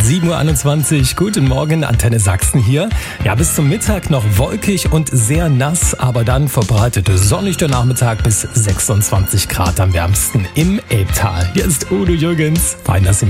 7.21 Uhr, guten Morgen, Antenne Sachsen hier. Ja, bis zum Mittag noch wolkig und sehr nass, aber dann verbreitet sonnig der Nachmittag bis 26 Grad am wärmsten im Elbtal. Hier ist Udo Jürgens. Fein, dass Sie